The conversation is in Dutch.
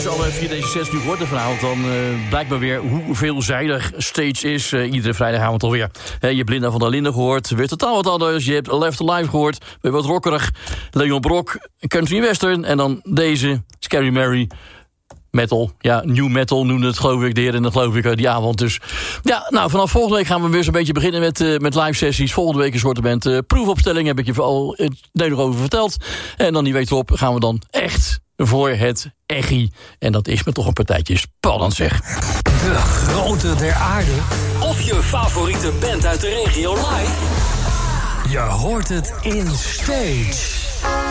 dus alle 4 deze sets nu hoort vanavond, dan blijkt maar weer hoe veelzijdig Stage is. Iedere vrijdagavond alweer. Je hebt Linda van der Linden gehoord, weer totaal wat anders. Je hebt Left Alive gehoord, weer wat rockerig. Leon Brok, country western. En dan deze, Scary Mary, metal. Ja, new metal noemde het, geloof ik, de heren, en dat geloof ik, die avond. Dus ja, nou, vanaf volgende week gaan we weer zo'n beetje beginnen met live sessies. Volgende week een soort proefopstelling, heb ik je al nog over verteld. En dan die week erop gaan we dan echt voor het Echi. En dat is me toch een partijtje spannend, zeg. De grote der aarde. Of je favoriete band uit de regio live. Je hoort het in Stage.